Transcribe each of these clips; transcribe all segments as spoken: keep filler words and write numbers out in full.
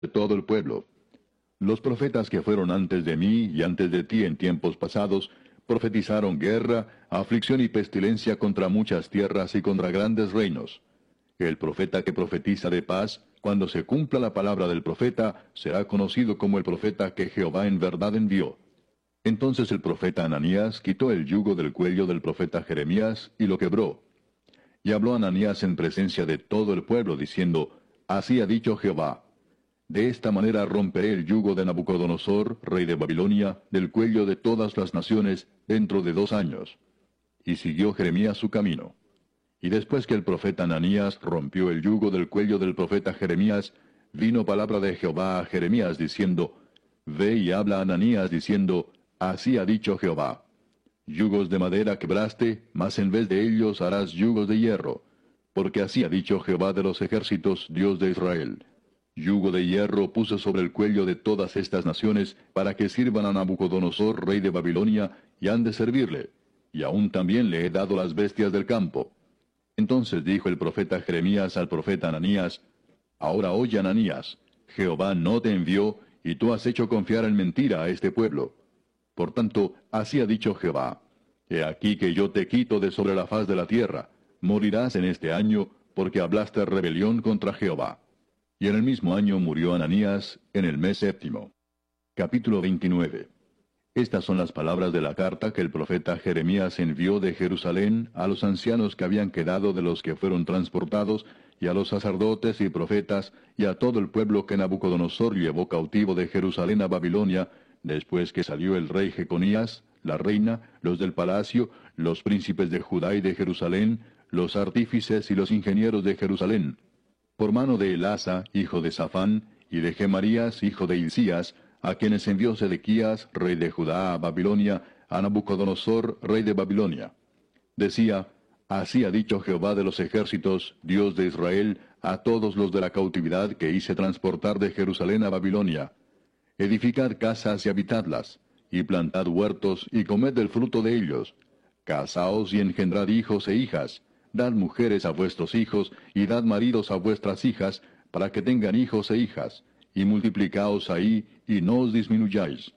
de todo el pueblo. Los profetas que fueron antes de mí y antes de ti en tiempos pasados, profetizaron guerra, aflicción y pestilencia contra muchas tierras y contra grandes reinos. El profeta que profetiza de paz, cuando se cumpla la palabra del profeta, será conocido como el profeta que Jehová en verdad envió. Entonces el profeta Ananías quitó el yugo del cuello del profeta Jeremías y lo quebró. Y habló Ananías en presencia de todo el pueblo, diciendo, Así ha dicho Jehová, de esta manera romperé el yugo de Nabucodonosor, rey de Babilonia, del cuello de todas las naciones, dentro de dos años. Y siguió Jeremías su camino. Y después que el profeta Ananías rompió el yugo del cuello del profeta Jeremías, vino palabra de Jehová a Jeremías, diciendo, Ve y habla a Ananías, diciendo, Así ha dicho Jehová, yugos de madera quebraste, mas en vez de ellos harás yugos de hierro, porque así ha dicho Jehová de los ejércitos, Dios de Israel. Yugo de hierro puse sobre el cuello de todas estas naciones, para que sirvan a Nabucodonosor, rey de Babilonia, y han de servirle, y aún también le he dado las bestias del campo. Entonces dijo el profeta Jeremías al profeta Ananías, Ahora oye, Ananías, Jehová no te envió, y tú has hecho confiar en mentira a este pueblo. Por tanto, así ha dicho Jehová, He aquí que yo te quito de sobre la faz de la tierra, morirás en este año, porque hablaste rebelión contra Jehová. Y en el mismo año murió Ananías, en el mes séptimo. Capítulo veintinueve. Estas son las palabras de la carta que el profeta Jeremías envió de Jerusalén a los ancianos que habían quedado de los que fueron transportados, y a los sacerdotes y profetas, y a todo el pueblo que Nabucodonosor llevó cautivo de Jerusalén a Babilonia, después que salió el rey Jeconías, la reina, los del palacio, los príncipes de Judá y de Jerusalén, los artífices y los ingenieros de Jerusalén, por mano de Elasa, hijo de Safán, y de Gemarías, hijo de Hilcías, a quienes envió Sedequías, rey de Judá, a Babilonia, a Nabucodonosor, rey de Babilonia. Decía, Así ha dicho Jehová de los ejércitos, Dios de Israel, a todos los de la cautividad que hice transportar de Jerusalén a Babilonia. Edificad casas y habitadlas, y plantad huertos, y comed del fruto de ellos. Casaos y engendrad hijos e hijas, dad mujeres a vuestros hijos, y dad maridos a vuestras hijas, para que tengan hijos e hijas, y multiplicaos ahí, y no os disminuyáis.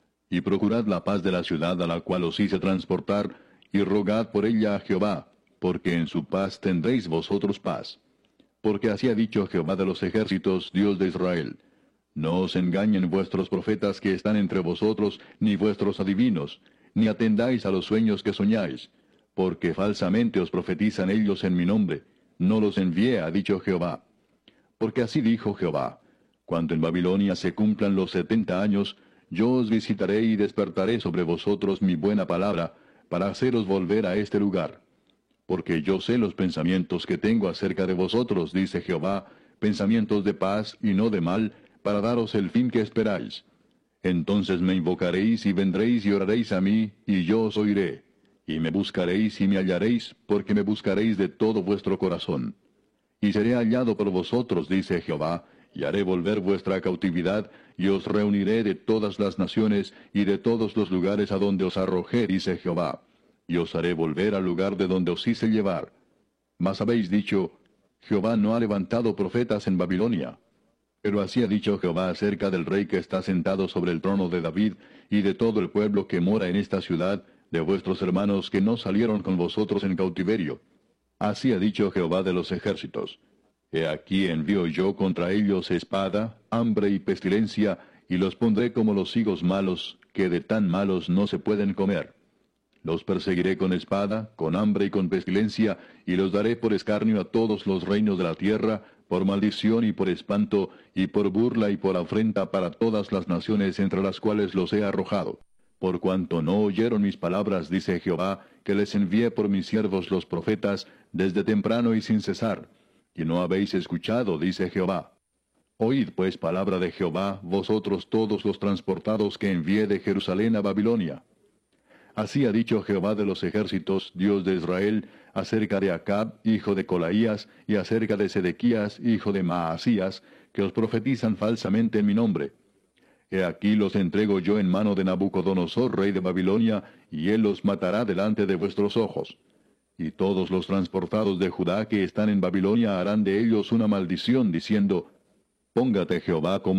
Y procurad la paz de la ciudad a la cual os hice transportar, y rogad por ella a Jehová, porque en su paz tendréis vosotros paz. Porque así ha dicho Jehová de los ejércitos, Dios de Israel, No os engañen vuestros profetas que están entre vosotros, ni vuestros adivinos, ni atendáis a los sueños que soñáis, porque falsamente os profetizan ellos en mi nombre. No los envié, ha dicho Jehová. Porque así dijo Jehová, Cuando en Babilonia se cumplan los setenta años, yo os visitaré y despertaré sobre vosotros mi buena palabra, para haceros volver a este lugar. Porque yo sé los pensamientos que tengo acerca de vosotros, dice Jehová, pensamientos de paz y no de mal, para daros el fin que esperáis. Entonces me invocaréis y vendréis y oraréis a mí, y yo os oiré. Y me buscaréis y me hallaréis, porque me buscaréis de todo vuestro corazón. Y seré hallado por vosotros, dice Jehová, y haré volver vuestra cautividad, y os reuniré de todas las naciones, y de todos los lugares a donde os arrojé, dice Jehová, y os haré volver al lugar de donde os hice llevar. Mas habéis dicho, Jehová no ha levantado profetas en Babilonia. Pero así ha dicho Jehová acerca del rey que está sentado sobre el trono de David, y de todo el pueblo que mora en esta ciudad, de vuestros hermanos que no salieron con vosotros en cautiverio. Así ha dicho Jehová de los ejércitos. He aquí envío yo contra ellos espada, hambre y pestilencia, y los pondré como los higos malos, que de tan malos no se pueden comer. Los perseguiré con espada, con hambre y con pestilencia, y los daré por escarnio a todos los reinos de la tierra, por maldición y por espanto, y por burla y por afrenta para todas las naciones entre las cuales los he arrojado. Por cuanto no oyeron mis palabras, dice Jehová, que les envié por mis siervos los profetas, desde temprano y sin cesar. Y no habéis escuchado, dice Jehová. Oíd pues palabra de Jehová, vosotros todos los transportados que envié de Jerusalén a Babilonia. Así ha dicho Jehová de los ejércitos, Dios de Israel, acerca de Acab, hijo de Colaías, y acerca de Sedequías, hijo de Maasías, que os profetizan falsamente en mi nombre. He aquí los entrego yo en mano de Nabucodonosor, rey de Babilonia, y él los matará delante de vuestros ojos. Y todos los transportados de Judá que están en Babilonia harán de ellos una maldición, diciendo, Póngate Jehová como